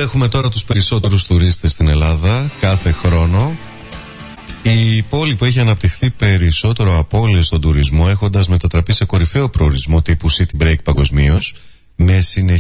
έχουμε τώρα τους περισσότερους τουρίστες στην Ελλάδα κάθε χρόνο. Η πόλη που έχει αναπτυχθεί περισσότερο από όλες στον τουρισμό, έχοντας μετατραπεί σε κορυφαίο προορισμό τύπου city break παγκοσμίως, με συνεχή